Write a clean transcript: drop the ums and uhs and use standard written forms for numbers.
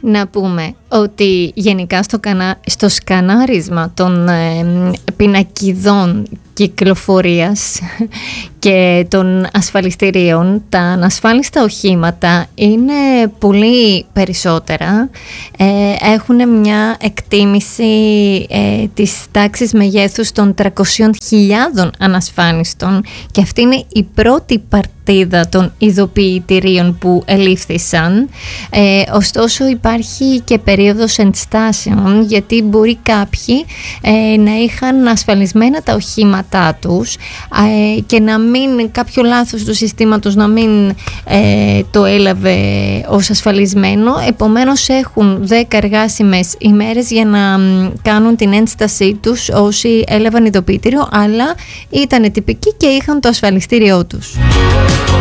Να πούμε ότι γενικά στο σκανάρισμα των πινακιδών κυκλοφορίας και των ασφαλιστηρίων, τα ανασφάλιστα οχήματα είναι πολύ περισσότερα. Έχουν μια εκτίμηση της τάξης μεγέθους των 300.000 ανασφάλιστων, και αυτή είναι η πρώτη παρτίδα των ειδοποιητηρίων που ελήφθησαν. Ωστόσο υπάρχει και περίοδος ενστάσεων, γιατί μπορεί κάποιοι να είχαν ασφαλισμένα τα οχήματά τους και να μην, κάποιο λάθος του συστήματος να μην το έλαβε ως ασφαλισμένο. Επομένως έχουν 10 εργάσιμες ημέρες για να κάνουν την ένστασή τους όσοι έλαβαν ειδοποιητήριο, αλλά ήταν τυπικοί και είχαν το ασφαλιστήριό τους.